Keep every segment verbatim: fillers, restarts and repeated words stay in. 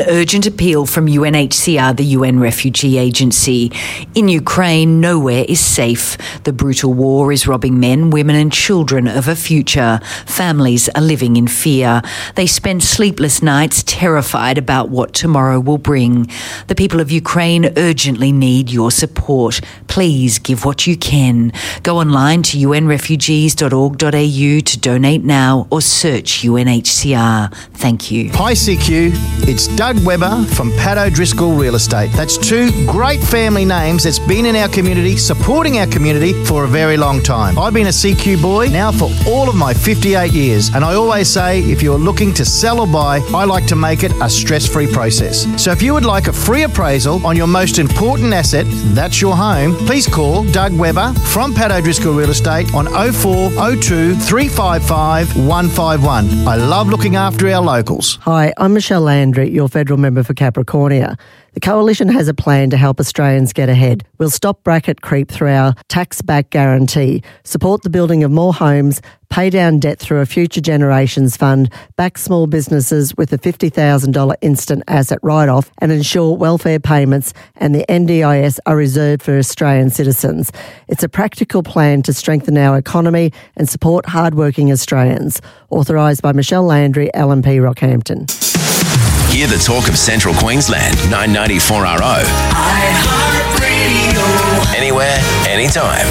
Urgent appeal from U N H C R, the U N Refugee Agency. In Ukraine, nowhere is safe. The brutal war is robbing men, women and children of a future. Families are living in fear. They spend sleepless nights terrified about what tomorrow will bring. The people of Ukraine urgently need your support. Please give what you can. Go online to u n refugees dot org dot a u to donate now or search U N H C R. Thank you. Hi C Q, it's Doug Webber from Pat O'Driscoll Real Estate. That's two great family names that's been in our community, supporting our community for a very long time. I've been a C Q boy now for all of my fifty-eight years, and I always say if you're looking to sell or buy, I like to make it a stress-free process. So if you would like a free appraisal on your most important asset, that's your home, please call Doug Webber from Pat O'Driscoll Real Estate on oh four oh two, three five five, one five one. I love looking after our locals. Hi, I'm Michelle Landry, your federal member for Capricornia. The Coalition has a plan to help Australians get ahead. We'll stop bracket creep through our tax-back guarantee, support the building of more homes, pay down debt through a Future Generations Fund, back small businesses with a fifty thousand dollars instant asset write-off, and ensure welfare payments and the N D I S are reserved for Australian citizens. It's a practical plan to strengthen our economy and support hard-working Australians. Authorised by Michelle Landry, L M P Rockhampton. Hear the talk of Central Queensland, nine ninety-four R O. iHeartRadio. Anywhere, anytime.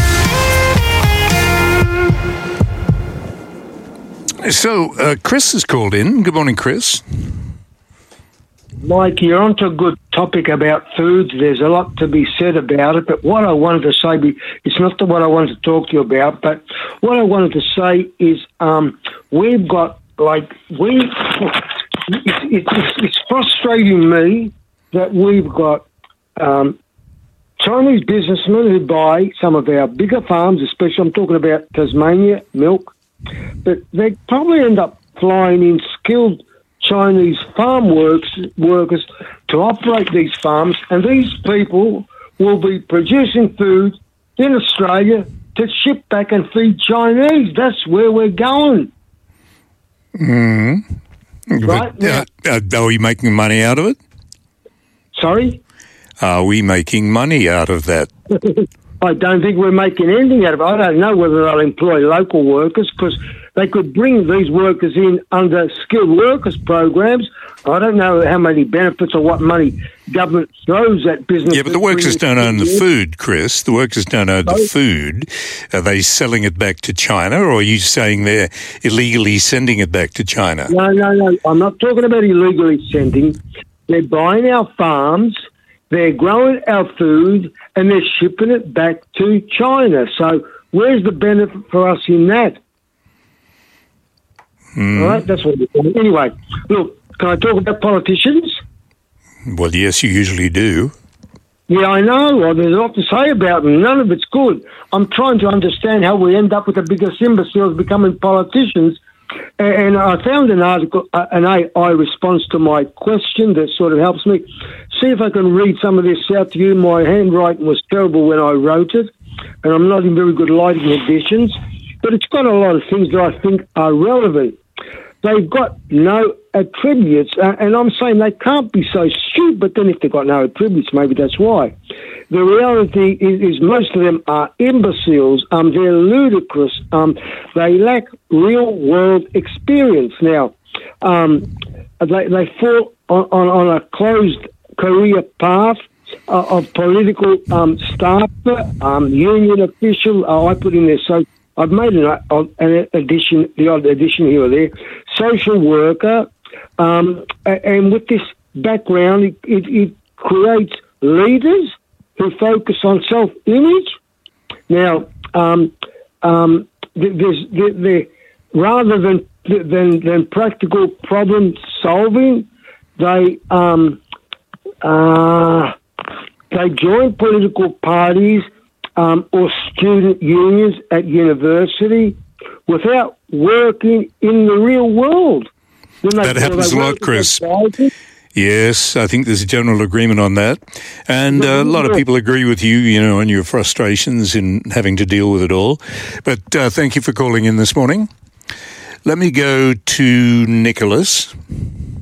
So, uh, Chris has called in. Good morning, Chris. Mike, you're onto a good topic about foods. There's a lot to be said about it, but what I wanted to say, it's not what I wanted to talk to you about, but what I wanted to say is um, we've got, like, we... It's, it's, it's frustrating me that we've got um, Chinese businessmen who buy some of our bigger farms, especially I'm talking about Tasmania milk, but they probably end up flying in skilled Chinese farm works, workers to operate these farms, and these people will be producing food in Australia to ship back and feed Chinese. That's where we're going. Mm-hmm. Right? But, uh, uh, are we making money out of it? Sorry? Are we making money out of that? I don't think we're making anything out of it. I don't know whether they'll employ local workers because they could bring these workers in under skilled workers programs. I don't know how many benefits or what money government throws at business. Yeah, but the workers don't own the food, Chris. The workers don't own the food. Are they selling it back to China, or are you saying they're illegally sending it back to China? No, no, no. I'm not talking about illegally sending. They're buying our farms, they're growing our food, and they're shipping it back to China. So where's the benefit for us in that? Mm. All right, that's what we're doing. Anyway, look, can I talk about politicians? Well, yes, you usually do. Yeah, I know. Well, there's a lot to say about them. None of it's good. I'm trying to understand how we end up with the biggest imbeciles becoming politicians. And I found an article, an A I response to my question that sort of helps me. See if I can read some of this out to you. My handwriting was terrible when I wrote it, and I'm not in very good lighting conditions. But it's got a lot of things that I think are relevant. They've got no attributes, uh, and I'm saying they can't be so stupid, but then if they've got no attributes, maybe that's why. The reality is, is most of them are imbeciles. Um, they're ludicrous. Um, they lack real-world experience. Now, um, they, they fall on, on, on a closed career path uh, of political um, staffer, um, union official. Oh, I put in there so. I've made an, an addition, the odd addition here or there, social worker, um, and with this background, it, it, it creates leaders who focus on self-image. Now, um, um, there's, there, there, rather than, than than practical problem solving, they um, uh, they join political parties. Um, or student unions at university without working in the real world. That happens a lot, Chris. Yes, I think there's a general agreement on that. And uh, a lot of people agree with you, you know, on your frustrations in having to deal with it all. But uh, thank you for calling in this morning. Let me go to Nicholas.